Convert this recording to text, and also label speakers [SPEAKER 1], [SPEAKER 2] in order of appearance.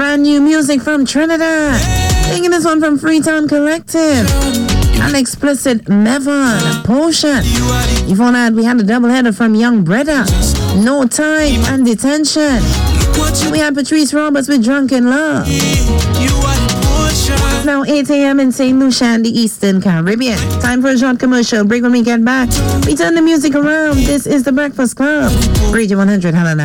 [SPEAKER 1] Brand new music from Trinidad. Taking this one from Freetown Collective. An explicit Mevon Potion. Before that, we had a double header from Young Breda. No Time and Detention. We had Patrice Roberts with Drunken Love. It's now 8 a.m. in St. Lucia and the Eastern Caribbean. Time for a short commercial break. When we get back, we turn the music around. This is The Breakfast Club. Radio 100 Helena.